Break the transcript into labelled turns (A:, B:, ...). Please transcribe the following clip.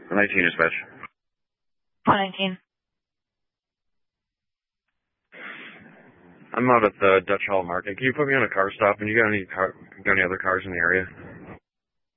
A: 19 dispatch.
B: 119.
A: I'm out at the Dutch Hall Market. Can you put me on a car stop? And you got any other cars in the area?